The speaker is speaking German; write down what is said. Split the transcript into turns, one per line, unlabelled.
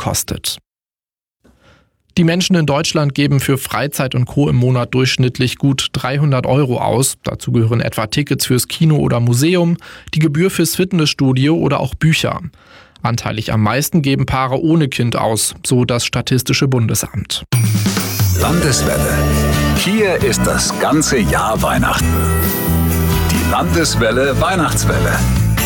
kostet. Die Menschen in Deutschland geben für Freizeit und Co. im Monat durchschnittlich gut 300 € aus. Dazu gehören etwa Tickets fürs Kino oder Museum, die Gebühr fürs Fitnessstudio oder auch Bücher. Anteilig am meisten geben Paare ohne Kind aus, so das Statistische Bundesamt.
Landeswelle. Hier ist das ganze Jahr Weihnachten. Die Landeswelle Weihnachtswelle.